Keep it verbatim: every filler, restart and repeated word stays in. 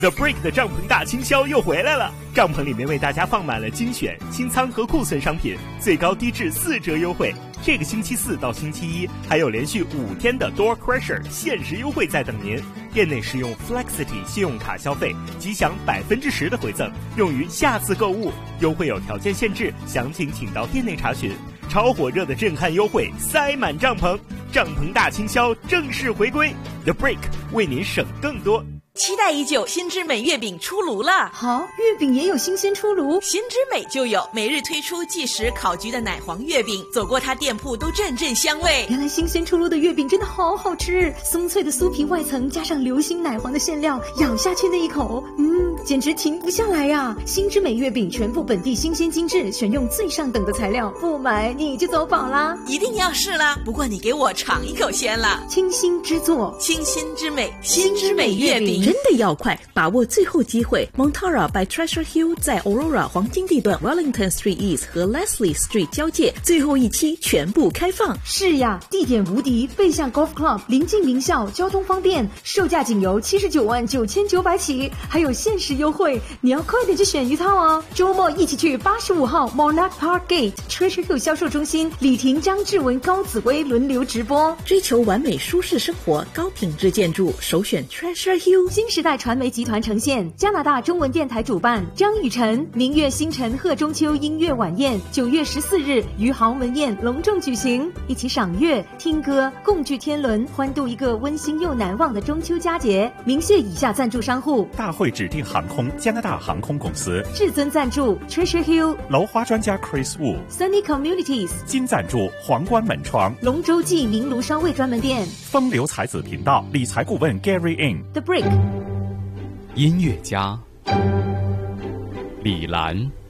The Break 的帐篷大清销又回来了，帐篷里面为大家放满了精选、清仓和库存商品，最高低至四折优惠。这个星期四到星期一还有连续五天的 Door Crusher 限时优惠在等您。店内使用 Flexity 信用卡消费，即享百分之十的回赠，用于下次购物。优惠有条件限制，详情请到店内查询。超火热的震撼优惠，塞满帐篷，帐篷大清销正式回归。The Break 为您省更多。 期待已久，新之美月饼出炉了！ 好，月饼也有新鲜出炉， 新之美就有每日推出即食烤焗的奶黄月饼，走过它店铺都阵阵香味。 原来新鲜出炉的月饼真的好好吃，松脆的酥皮外层加上流心奶黄的馅料，咬下去那一口，嗯，简直停不下来呀！新之美月饼全部本地新鲜精致，选用最上等的材料，不买你就走宝啦！ 一定要试啦！不过你给我尝一口先啦。 清新之作， 清新之美，新之美月饼。 真的要快，把握最后机会 Montara by Treasure Hill 在 Aurora 黄金地段 Wellington Street East 和 Leslie Street 交界，最后一期全部开放。 是呀，地点无敌，背向 Golf Club， 临近名校，交通方便，售价仅由七十九万九千九百起，还有限时优惠，你要快点去选一套哦！周末一起去八十五号 Monarch Park Gate Treasure Hill 销售中心，李婷、张志文、高紫薇轮流直播。 追求完美舒适生活，高品质建筑，首选 Treasure Hill。 新时代传媒集团呈现，加拿大中文电台主办，张雨晨、明月星辰贺中秋音乐晚宴，九月十四日于豪门宴隆重举行，一起赏月、听歌，共聚天伦，欢度一个温馨又难忘的中秋佳节。明谢以下赞助商户： 大会指定航空加拿大航空公司， 至尊赞助 Treasure Hill， 楼花专家 Chris Wu，Sunny Communities 金赞助皇冠门窗， 龙舟记名炉烧味专门店， 风流才子频道理财顾问 Gary In， The Break。 音乐家李兰。